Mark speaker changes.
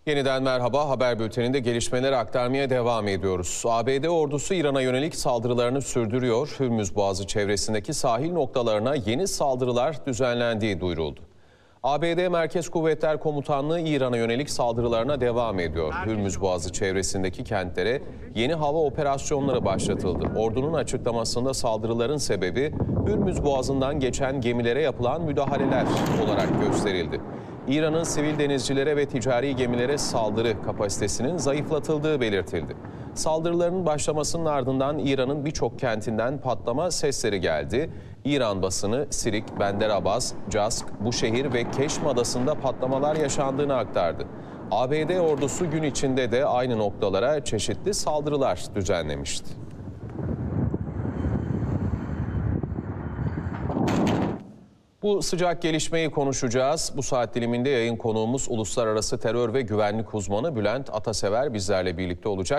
Speaker 1: Yeniden merhaba. Haber bülteninde gelişmeleri aktarmaya devam ediyoruz. ABD ordusu İran'a yönelik saldırılarını sürdürüyor. Hürmüz Boğazı çevresindeki sahil noktalarına yeni saldırılar düzenlendiği duyuruldu. ABD Merkez Kuvvetler Komutanlığı İran'a yönelik saldırılarına devam ediyor. Hürmüz Boğazı çevresindeki kentlere yeni hava operasyonları başlatıldı. Ordunun açıklamasında saldırıların sebebi Hürmüz Boğazı'ndan geçen gemilere yapılan müdahaleler olarak gösterildi. İran'ın sivil denizcilere ve ticari gemilere saldırı kapasitesinin zayıflatıldığı belirtildi. Saldırıların başlamasının ardından İran'ın birçok kentinden patlama sesleri geldi. İran basını Sirik, Benderabaz, Cask, Buşehir ve Keşm adasında patlamalar yaşandığını aktardı. ABD ordusu gün içinde de aynı noktalara çeşitli saldırılar düzenlemişti. Bu sıcak gelişmeyi konuşacağız. Bu saat diliminde yayın konuğumuz uluslararası terör ve güvenlik uzmanı Bülent Atasever bizlerle birlikte olacak.